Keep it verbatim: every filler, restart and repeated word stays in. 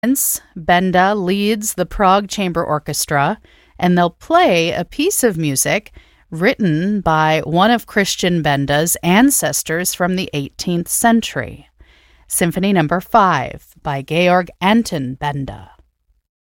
Benda leads the Prague Chamber Orchestra, and they'll play a piece of music written by one of Christian Benda's ancestors from the eighteenth century. Symphony Number five by Georg Anton Benda.